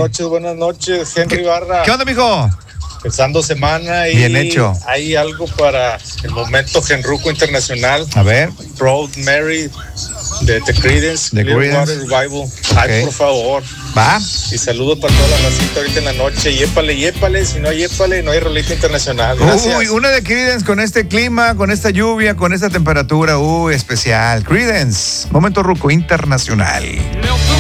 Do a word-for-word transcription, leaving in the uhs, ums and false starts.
noches, buenas noches, Henry Barra. ¿Qué onda, mijo? Empezando semana y bien hecho. Hay algo para el momento Genruco Internacional. A ver. Proud Mary de The Creedence, The Clearwater Creedence. Revival. Okay. Ay, por favor. Va. Y saludos para toda la racita ahorita en la noche. Yépale, yépale. Si no hay yépale, no hay rolita internacional. Gracias. Uy, una de Creedence con este clima, con esta lluvia, con esta temperatura. Uy, especial. Creedence, momento ruco internacional.